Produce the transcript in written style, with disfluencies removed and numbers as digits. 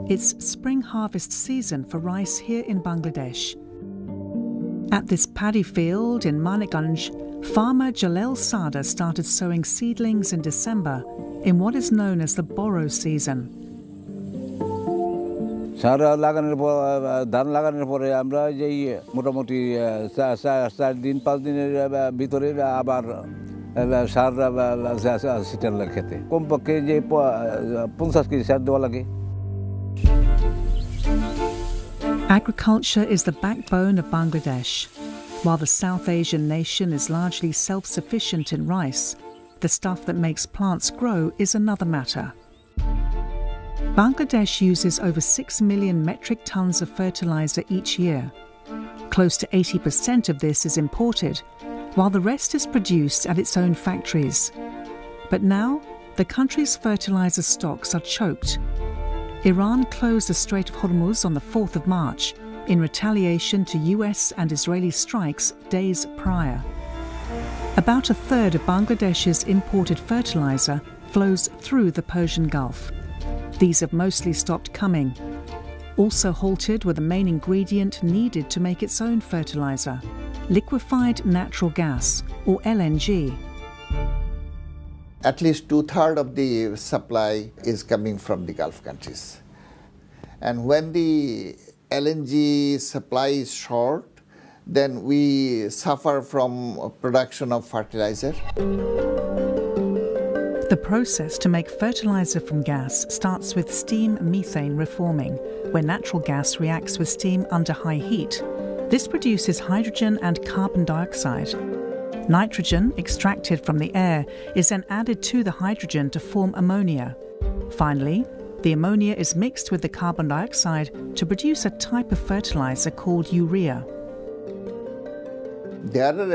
It's spring harvest season for rice here in Bangladesh. At this paddy field in Manikganj, farmer Jalal Sada started sowing seedlings in December in what is known as the Boro season. সার লাগানোর পর ধান লাগানোর পরে আমরা যেই মোটামুটি 4 দিন 5 দিনের ভিতরে আবার সার সিটার খেতে কমপক্ষে যে 50 কেজি সার দেওয়া লাগে। Agriculture is the backbone of Bangladesh. While the South Asian nation is largely self-sufficient in rice, the stuff that makes plants grow is another matter. Bangladesh uses over 6 million metric tons of fertilizer each year. Close to 80% of this is imported, while the rest is produced at its own factories. But now, the country's fertilizer stocks are choked. Iran closed the Strait of Hormuz on the 4th of March in retaliation to US and Israeli strikes days prior. About a third of Bangladesh's imported fertilizer flows through the Persian Gulf. These have mostly stopped coming. Also halted were the main ingredient needed to make its own fertilizer, liquefied natural gas, or LNG. At least 2/3 of the supply is coming from the Gulf countries. And when the LNG supply is short, then we suffer from production of fertilizer. The process to make fertilizer from gas starts with steam methane reforming, where natural gas reacts with steam under high heat. This produces hydrogen and carbon dioxide. Nitrogen, extracted from the air, is then added to the hydrogen to form ammonia. Finally, the ammonia is mixed with the carbon dioxide to produce a type of fertilizer called urea. There are